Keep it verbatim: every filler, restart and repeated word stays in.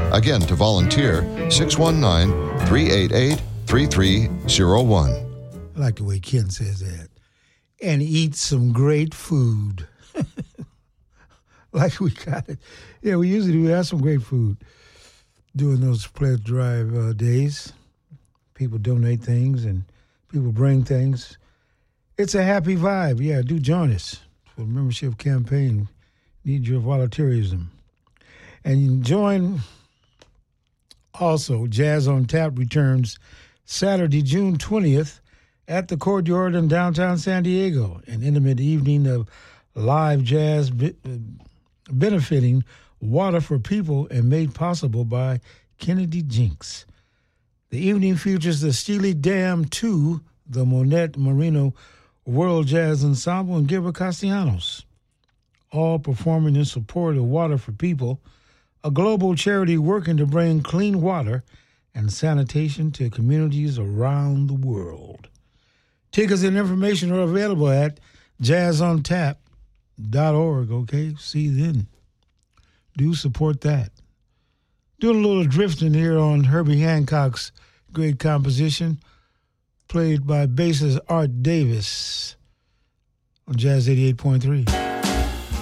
Again, to volunteer, six one nine, three eight eight, three three zero one. I like the way Ken says that. And eat some great food. Like we got it. Yeah, we usually do have some great food during those pledge drive uh, days. People donate things and people bring things. It's a happy vibe. Yeah, do join us for the membership campaign. Need your volunteerism. And you can join also. Jazz on Tap returns Saturday, June twentieth at the Courtyard in downtown San Diego. An intimate evening of live jazz be- benefiting Water for People and made possible by Kennedy Jinks. The evening features the Steely Dan two, the Monette Marino World Jazz Ensemble, and Gilbert Castellanos, all performing in support of Water for People, a global charity working to bring clean water and sanitation to communities around the world. Tickets and information are available at jazz on tap dot org, okay? See you then. Do support that. Doing a little drifting here on Herbie Hancock's great composition, played by bassist Art Davis on Jazz eighty-eight point three.